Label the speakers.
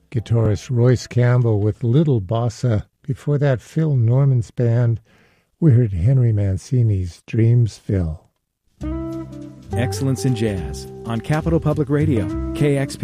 Speaker 1: Guitarist Royce Campbell with Little Bossa. Before that, Phil Norman's band. We heard Henry Mancini's Dreamsville.
Speaker 2: Excellence in Jazz on Capital Public Radio, KXP.